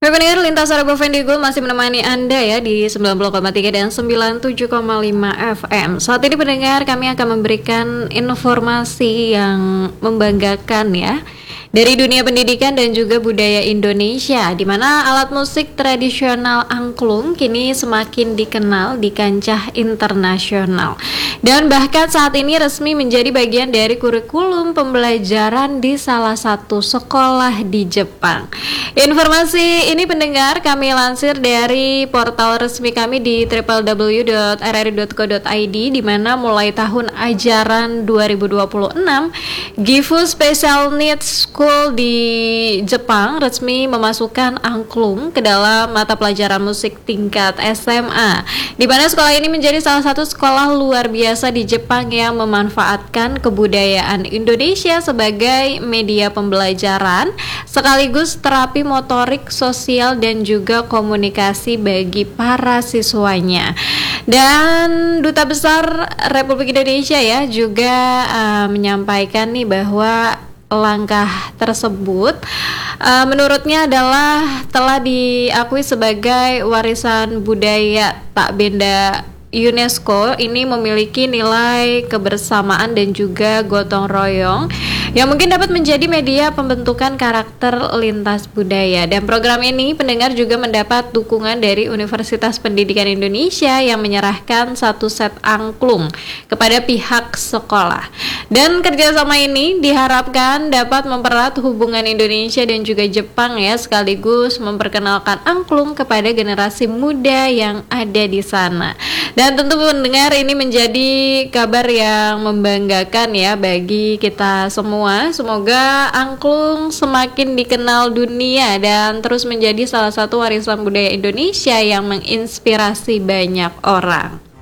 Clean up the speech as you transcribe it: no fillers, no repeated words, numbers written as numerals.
Pendengar Lintas Araba Vendigul masih menemani Anda ya di 90,3 dan 97,5 FM. Saat ini pendengar kami akan memberikan informasi yang membanggakan ya dari dunia pendidikan dan juga budaya Indonesia, di mana alat musik tradisional angklung kini semakin dikenal di kancah internasional. Dan bahkan saat ini resmi menjadi bagian dari kurikulum pembelajaran di salah satu sekolah di Jepang. Informasi ini pendengar kami lansir dari portal resmi kami di www.rri.co.id, di mana mulai tahun ajaran 2026 Gifu Special Needs School di Jepang resmi memasukkan angklung ke dalam mata pelajaran musik tingkat SMA, di mana sekolah ini menjadi salah satu sekolah luar biasa di Jepang yang memanfaatkan kebudayaan Indonesia sebagai media pembelajaran sekaligus terapi motorik, sosial, dan juga komunikasi bagi para siswanya. Dan Duta Besar Republik Indonesia ya juga menyampaikan nih bahwa langkah tersebut menurutnya adalah telah diakui sebagai warisan budaya tak benda UNESCO. Ini memiliki nilai kebersamaan dan juga gotong royong yang mungkin dapat menjadi media pembentukan karakter lintas budaya. Dan program ini pendengar juga mendapat dukungan dari Universitas Pendidikan Indonesia yang menyerahkan satu set angklung kepada pihak sekolah. Dan kerjasama ini diharapkan dapat mempererat hubungan Indonesia dan juga Jepang ya, sekaligus memperkenalkan angklung kepada generasi muda yang ada di sana. Dan tentu pendengar, ini menjadi kabar yang membanggakan ya bagi kita semua. Semoga angklung semakin dikenal dunia dan terus menjadi salah satu warisan budaya Indonesia yang menginspirasi banyak orang.